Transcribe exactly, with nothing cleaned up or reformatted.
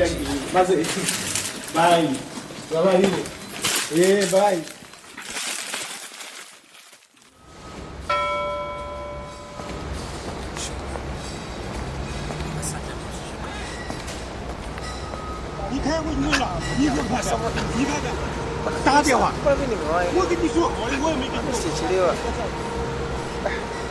Mas vai. Vai. Eh, vai. 你开过去了，你看看，你看看，打电话，我跟你说，我跟你说，我我也没跟你说。